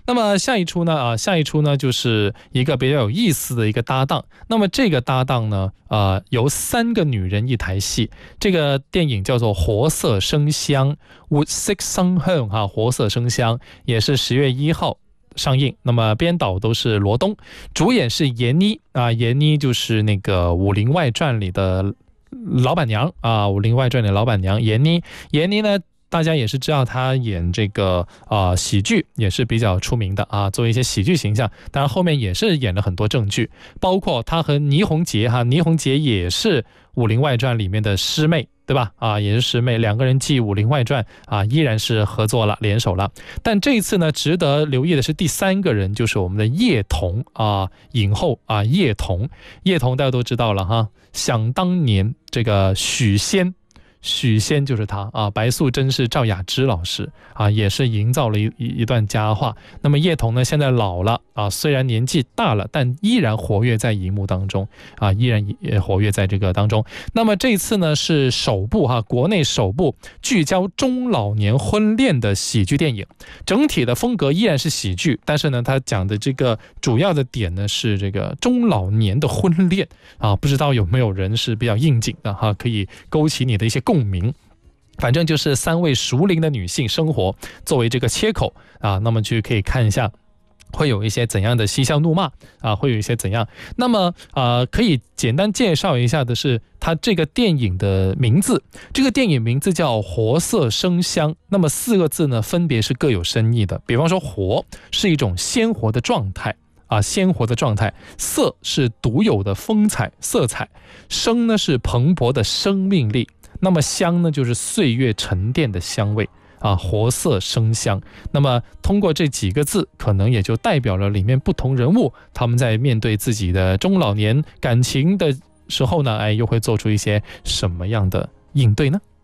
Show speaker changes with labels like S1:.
S1: 那么下一出呢就是一个比较有意思的一个搭档。那么这个搭档呢由3个女人一台戏，这个电影叫做活色生香，活色生香哈，活色生香也是10月1号上映。那么编导都是罗东，主演是闫妮闫妮就是那个《武林外传》里的老板娘《武林外传》的老板娘闫妮呢，大家也是知道她演这个喜剧也是比较出名的做一些喜剧形象，当然后面也是演了很多正剧，包括她和倪虹洁倪虹洁也是《武林外传》里面的师妹，对吧？也是师妹，两个人继《武林外传》依然是合作了，联手了。但这一次呢，值得留意的是第3个人，就是我们的叶童影后叶童大家都知道了哈。想当年这个许仙就是他白素贞是赵雅芝老师也是营造了一段佳话。那么叶童呢，现在老了虽然年纪大了，但依然活跃在荧幕当中依然也活跃在这个当中。那么这次呢是首部国内首部聚焦中老年婚恋的喜剧电影，整体的风格依然是喜剧，但是呢它讲的这个主要的点呢是这个中老年的婚恋不知道有没有人是比较应景的可以勾起你的一些共鸣。反正就是3位熟龄的女性生活作为这个切口那么就可以看一下会有一些怎样的嬉笑怒骂会有一些怎样。那么可以简单介绍一下的是它这个电影的名字，这个电影名字叫活色生香。那么4个字呢分别是各有深意的，比方说活是一种鲜活的状态鲜活的状态，色是独有的风采色彩，生呢是蓬勃的生命力，那么香呢就是岁月沉淀的香味活色生香。那么通过这几个字，可能也就代表了里面不同人物他们在面对自己的中老年感情的时候呢又会做出一些什么样的应对呢？